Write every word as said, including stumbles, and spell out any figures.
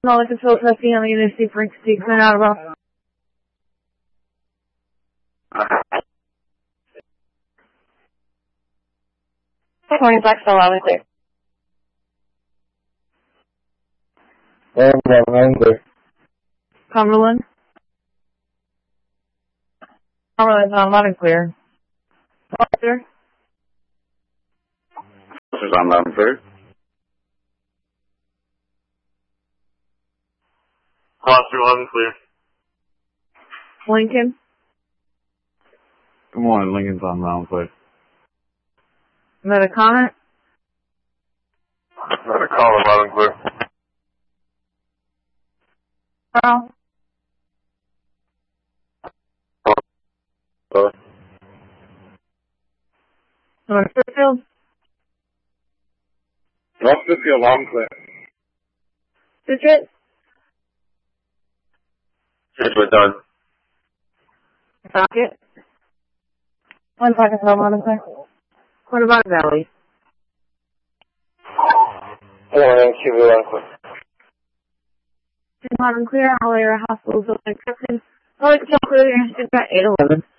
No, this is Phil Trustee on the University for Inc. Out of office. Good morning, Blackstone, loud and clear. Loud and clear. Cumberland? Cumberland's on loud and clear. Officer? Officer's on loud and clear. Officer loud and clear. Lincoln? Good morning, Lincoln's on loud and clear. Is that a comment? Not a call, loud and clear. Carl? Uh, North Smithfield? North Smithfield, loud and clear. Citrus? Citrus done. Socket? One second, loud and clear. What about Valley? Good morning, Q V loud and clear. Loud and clear, all area hospitals open. Public control clear, it's at eight eleven.